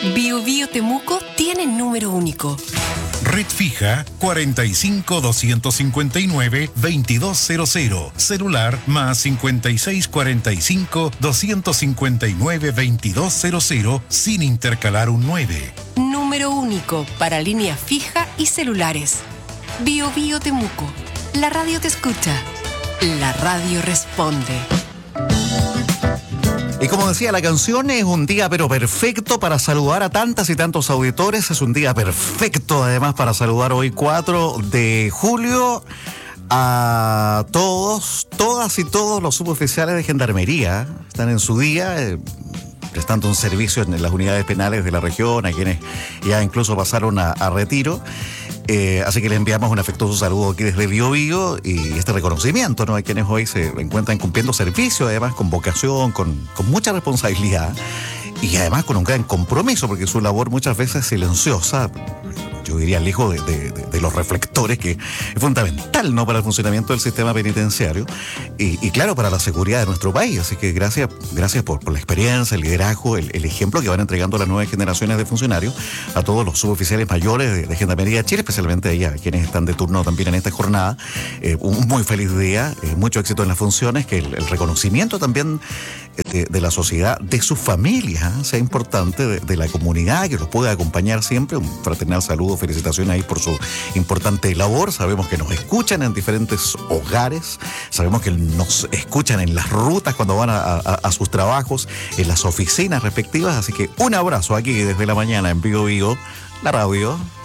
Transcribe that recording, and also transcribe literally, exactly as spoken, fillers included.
Bio Bio Temuco tiene número único. Red fija cuarenta y cinco, doscientos cincuenta y nueve, veintidós cero cero. Celular más cincuenta y seis, cuarenta y cinco, doscientos cincuenta y nueve, veintidós cero cero sin intercalar un nueve. Número único para línea fija y celulares. Bio Bio Temuco. La radio te escucha. La radio responde. Y como decía la canción, es un día pero perfecto para saludar a tantas y tantos auditores. Es un día perfecto además para saludar hoy cuatro de julio a todos, todas y todos los suboficiales de Gendarmería. Están en su día eh, prestando un servicio en las unidades penales de la región, a quienes ya incluso pasaron a, a retiro. Eh, así que les enviamos un afectuoso saludo aquí desde Bio Bio y este reconocimiento, ¿no?, a quienes hoy se encuentran cumpliendo servicio, además con vocación, con, con mucha responsabilidad y además con un gran compromiso, porque su labor muchas veces es silenciosa, yo diría lejos de, de, de, de los reflectores, que es fundamental, ¿no?, para el funcionamiento del sistema penitenciario y, y claro, para la seguridad de nuestro país. Así que gracias, gracias por, por la experiencia, el liderazgo, el, el ejemplo que van entregando las nuevas generaciones de funcionarios a todos los suboficiales mayores de, de Gendarmería de Chile, especialmente a ellas, quienes están de turno también en esta jornada. Eh, un muy feliz día, eh, mucho éxito en las funciones, que el, el reconocimiento también de, de la sociedad, de sus familias, ¿eh? sea importante, de, de la comunidad, que los pueda acompañar siempre. Un fraternal saludo, felicitaciones ahí por su importante labor. Sabemos que nos escuchan en diferentes hogares, sabemos que nos escuchan en las rutas cuando van a, a, a sus trabajos, en las oficinas respectivas, así que un abrazo aquí desde la mañana en Bio Bio, la radio